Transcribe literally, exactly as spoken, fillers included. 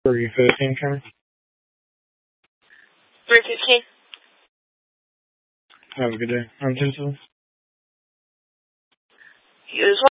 For you for the team, Karen? three fifteen. Have a good day. I'm Tinsel. You as well.